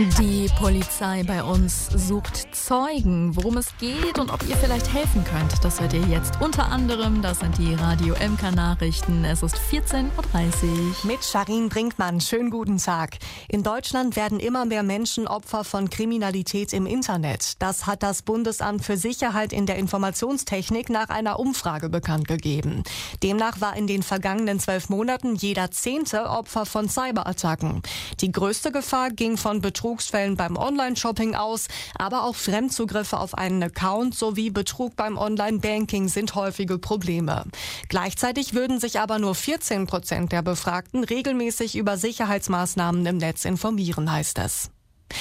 Die Polizei bei uns sucht Zeugen. Worum es geht und ob ihr vielleicht helfen könnt, das hört ihr jetzt unter anderem. Das sind die Radio MK-Nachrichten. Es ist 14.30 Uhr. Mit Sharin Brinkmann. Schönen guten Tag. In Deutschland werden immer mehr Menschen Opfer von Kriminalität im Internet. Das hat das Bundesamt für Sicherheit in der Informationstechnik nach einer Umfrage bekannt gegeben. Demnach war in den vergangenen 12 Monaten jeder 10. Opfer von Cyberattacken. Die größte Gefahr ging von Betrugsfällen beim Online-Shopping aus, aber auch Fremdzugriffe auf einen Account sowie Betrug beim Online-Banking sind häufige Probleme. Gleichzeitig würden sich aber nur 14% der Befragten regelmäßig über Sicherheitsmaßnahmen im Netz informieren, heißt es.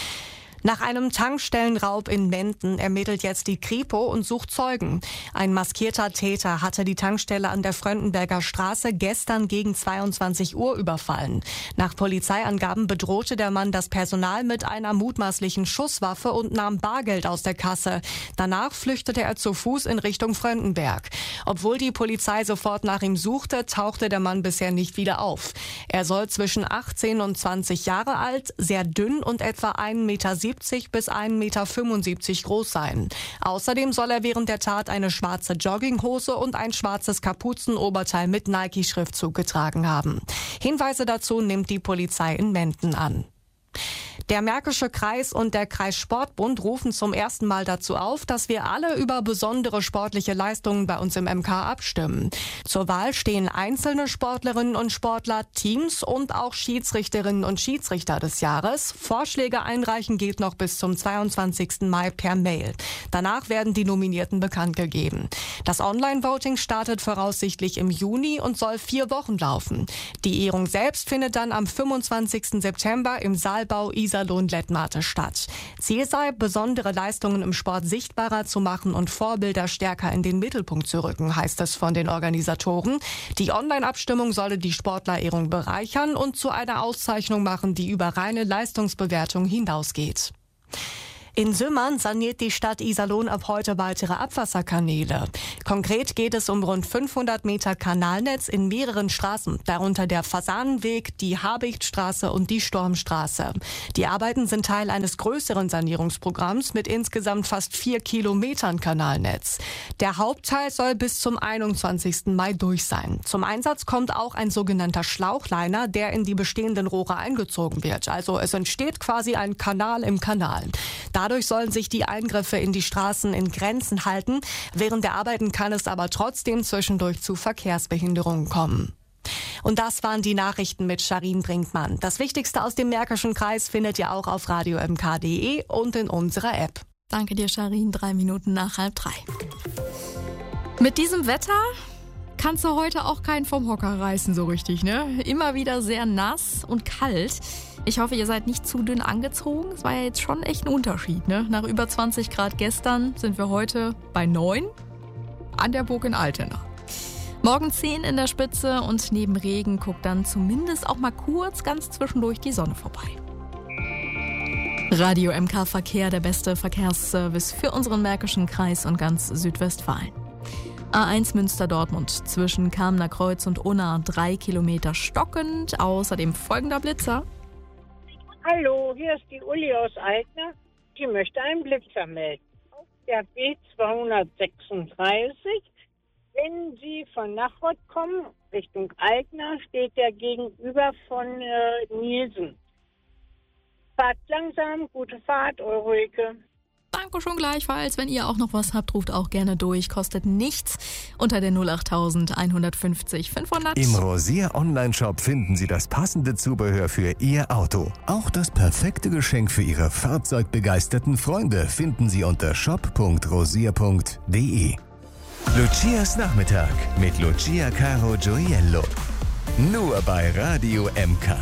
Nach einem Tankstellenraub in Menden ermittelt jetzt die Kripo und sucht Zeugen. Ein maskierter Täter hatte die Tankstelle an der Fröndenberger Straße gestern gegen 22 Uhr überfallen. Nach Polizeiangaben bedrohte der Mann das Personal mit einer mutmaßlichen Schusswaffe und nahm Bargeld aus der Kasse. Danach flüchtete er zu Fuß in Richtung Fröndenberg. Obwohl die Polizei sofort nach ihm suchte, tauchte der Mann bisher nicht wieder auf. Er soll zwischen 18 und 20 Jahre alt, sehr dünn und etwa 1,70 Meter bis 1,75 Meter groß sein. Außerdem soll er während der Tat eine schwarze Jogginghose und ein schwarzes Kapuzenoberteil mit Nike-Schriftzug getragen haben. Hinweise dazu nimmt die Polizei in Menden an. Der Märkische Kreis und der Kreissportbund rufen zum ersten Mal dazu auf, dass wir alle über besondere sportliche Leistungen bei uns im MK abstimmen. Zur Wahl stehen einzelne Sportlerinnen und Sportler, Teams und auch Schiedsrichterinnen und Schiedsrichter des Jahres. Vorschläge einreichen geht noch bis zum 22. Mai per Mail. Danach werden die Nominierten bekannt gegeben. Das Online-Voting startet voraussichtlich im Juni und soll 4 Wochen laufen. Die Ehrung selbst findet dann am 25. September im Saalbau Iserlohn-Lettmate statt. Ziel sei, besondere Leistungen im Sport sichtbarer zu machen und Vorbilder stärker in den Mittelpunkt zu rücken, heißt es von den Organisatoren. Die Online-Abstimmung solle die Sportlerehrung bereichern und zu einer Auszeichnung machen, die über reine Leistungsbewertung hinausgeht. In Sümmern saniert die Stadt Iserlohn ab heute weitere Abwasserkanäle. Konkret geht es um rund 500 Meter Kanalnetz in mehreren Straßen, darunter der Fasanenweg, die Habichtstraße und die Stormstraße. Die Arbeiten sind Teil eines größeren Sanierungsprogramms mit insgesamt fast 4 Kilometern Kanalnetz. Der Hauptteil soll bis zum 21. Mai durch sein. Zum Einsatz kommt auch ein sogenannter Schlauchliner, der in die bestehenden Rohre eingezogen wird. Also es entsteht quasi ein Kanal im Kanal. Dadurch sollen sich die Eingriffe in die Straßen in Grenzen halten. Während der Arbeiten kann es aber trotzdem zwischendurch zu Verkehrsbehinderungen kommen. Und das waren die Nachrichten mit Sharin Brinkmann. Das Wichtigste aus dem Märkischen Kreis findet ihr auch auf radiomk.de und in unserer App. Danke dir, Sharin. 3 Minuten nach 2:30. Mit diesem Wetter kannst du heute auch keinen vom Hocker reißen so richtig, ne? Immer wieder sehr nass und kalt. Ich hoffe, ihr seid nicht zu dünn angezogen. Es war ja jetzt schon echt ein Unterschied, ne? Nach über 20 Grad gestern sind wir heute bei 9 an der Burg in Altena. Morgen 10 in der Spitze und neben Regen guckt dann zumindest auch mal kurz ganz zwischendurch die Sonne vorbei. Radio MK Verkehr, der beste Verkehrsservice für unseren Märkischen Kreis und ganz Südwestfalen. A1 Münster-Dortmund zwischen Kamener Kreuz und Unna 3 Kilometer stockend. Außerdem folgender Blitzer. Hallo, hier ist die Uli aus Altena. Die möchte einen Blitzer melden. Auf der B236, wenn Sie von Nachrod kommen, Richtung Altena, steht der gegenüber von Nielsen. Fahrt langsam, gute Fahrt, Ulrike. Danke schon gleichfalls. Wenn ihr auch noch was habt, ruft auch gerne durch. Kostet nichts unter der 08000 150 500. Im Rosier Online-Shop finden Sie das passende Zubehör für Ihr Auto. Auch das perfekte Geschenk für Ihre fahrzeugbegeisterten Freunde finden Sie unter shop.rosier.de. Lucias Nachmittag mit Lucia Caro Gioiello. Nur bei Radio MK.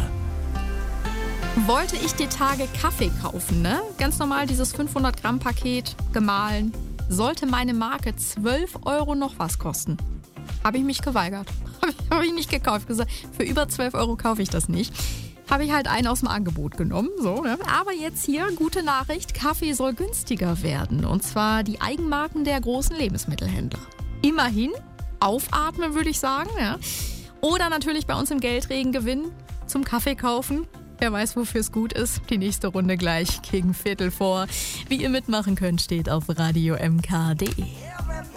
Wollte ich die Tage Kaffee kaufen, ne? Ganz normal dieses 500 Gramm Paket, gemahlen. Sollte meine Marke 12 € noch was kosten. Habe ich mich geweigert. Habe ich nicht gekauft. Gesagt, für über 12 € kaufe ich das nicht. Habe ich halt einen aus dem Angebot genommen. So, ne? Aber jetzt hier, gute Nachricht, Kaffee soll günstiger werden. Und zwar die Eigenmarken der großen Lebensmittelhändler. Immerhin, aufatmen würde ich sagen. Ja? Oder natürlich bei uns im Geldregen gewinnen, zum Kaffee kaufen. Wer weiß, wofür es gut ist. Die nächste Runde gleich gegen 15:15. Wie ihr mitmachen könnt, steht auf radio-mk.de.